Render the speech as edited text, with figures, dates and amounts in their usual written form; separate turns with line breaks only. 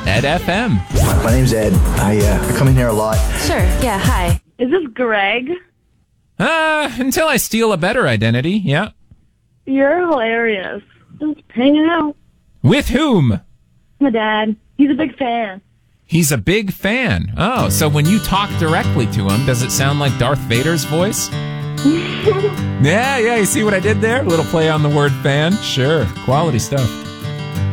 Ed FM.
My name's Ed. I come in here a lot.
Sure, yeah, hi.
Is this Greg?
Until I steal a better identity, yeah.
You're hilarious. Just hanging out.
With whom?
My dad. He's a big fan.
He's a big fan. Oh, so when you talk directly to him, does it sound like Darth Vader's voice? Yeah, you see what I did there? A little play on the word fan? Sure, quality stuff.